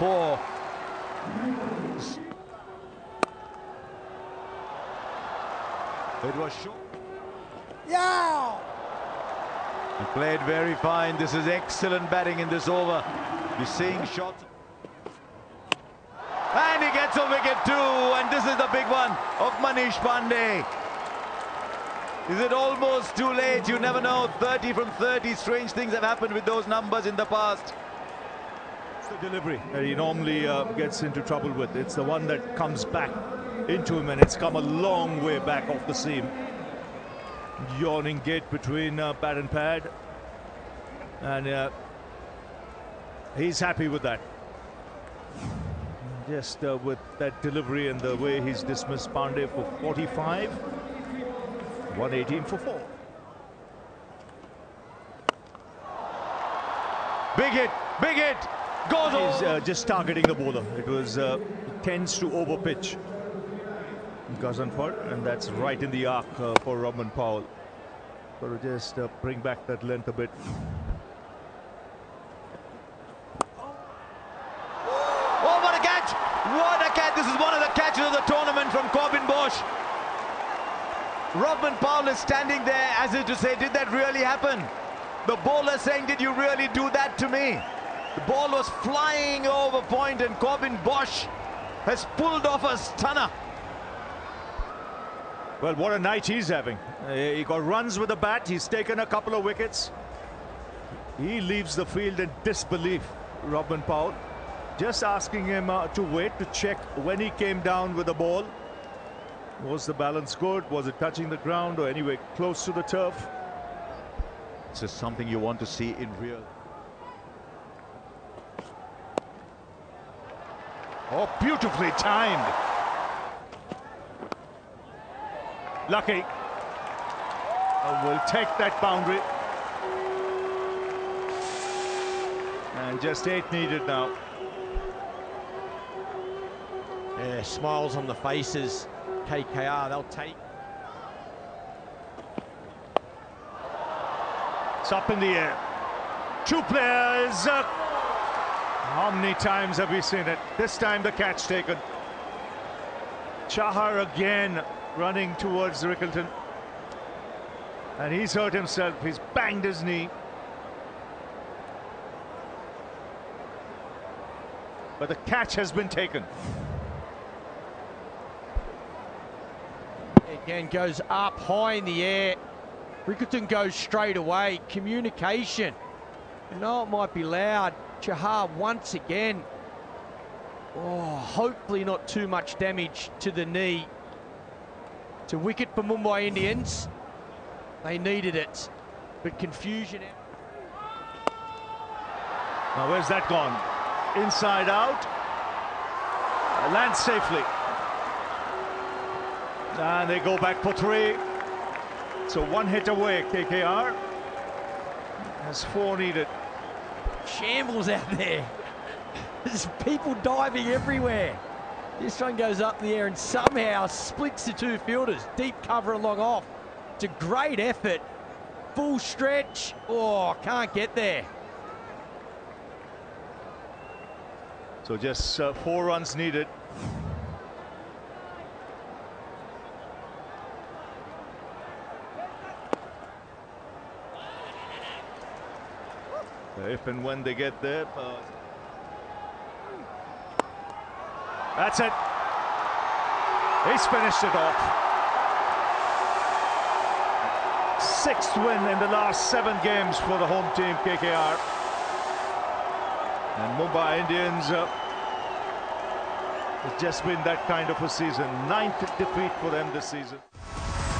4. It was short. Yeah! He played very fine. This is excellent batting in this over. You're seeing shots. And he gets a wicket too. And this is the big one of Manish Pandey. Is it almost too late? You never know. 30 from 30. Strange things have happened with those numbers in the past. It's the delivery that he normally gets into trouble with. It's the one that comes back into him, and it's come a long way back off the seam. Yawning gate between bat and pad, and he's happy with that. Just with that delivery and the way he's dismissed Pandey for 45, 118 for 4. Big hit, big hit. Goes over. He's just targeting the bowler. It was tends to overpitch Gazanfar, and that's right in the arc for Robin Powell. Got to just bring back that length a bit. Oh, what a catch! What a catch! This is one of the catches of the tournament from Corbin Bosch. Robin Powell is standing there as if to say, did that really happen? The bowler saying, did you really do that to me? The ball was flying over point and Corbin Bosch has pulled off a stunner. Well, what a night he's having. He got runs with the bat. He's taken a couple of wickets. He leaves the field in disbelief, Robin Powell. Just asking him to wait to check when he came down with the ball. Was the balance good? Was it touching the ground or anyway close to the turf? This is something you want to see in real. Oh, beautifully timed. Lucky. Will take that boundary. And just 8 needed now. Yeah, smiles on the faces. KKR, they'll take. It's up in the air. 2 players. How many times have we seen it? This time the catch taken. Chahar again running towards Rickelton. And he's hurt himself. He's banged his knee. But the catch has been taken. Again, goes up high in the air. Rickelton goes straight away. Communication. You know, it might be loud. Chahar once again. Oh, hopefully not too much damage to the knee. It's a wicket for Mumbai Indians. They needed it, but confusion. Now where's that gone? Inside out. Lands safely. And they go back for 3. So 1 hit away, KKR. Has 4 needed. Shambles out there. There's people diving everywhere. This one goes up in the air and somehow splits the 2 fielders. Deep cover and long off. It's a great effort. Full stretch. Oh, can't get there. So just 4 runs needed. If and when they get there. That's it. He's finished it off. 6th win in the last 7 games for the home team, KKR. And Mumbai Indians, it's just been that kind of a season. 9th defeat for them this season.